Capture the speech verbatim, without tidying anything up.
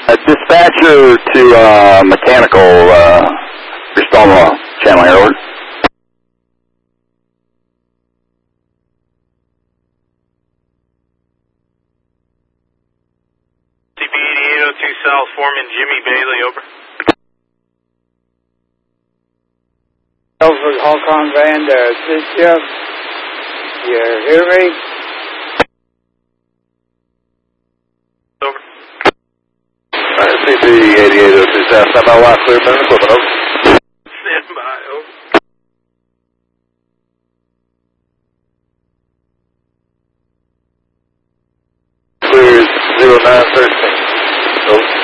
Uh, dispatcher to uh, mechanical, uh, Cristoma channel here, over. C B eighty-eight oh two South, Foreman Jimmy Bailey, over. Over Halcon Van to assist you. You hear me? Over. Alright, C B eighty-eight oh two South, stand by, line clear, minute, equipment, over.